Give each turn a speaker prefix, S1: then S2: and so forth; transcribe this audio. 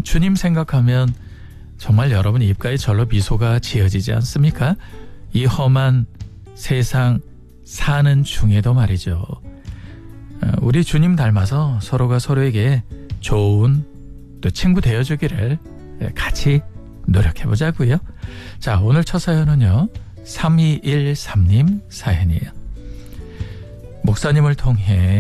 S1: 주님 생각하면 정말 여러분 입가에 절로 미소가 지어지지 않습니까? 이 험한 세상 사는 중에도 말이죠. 우리 주님 닮아서 서로가 서로에게 좋은 또 친구 되어주기를 같이 노력해보자고요. 자, 오늘 첫 사연은요. 3213님 사연이에요. 목사님을 통해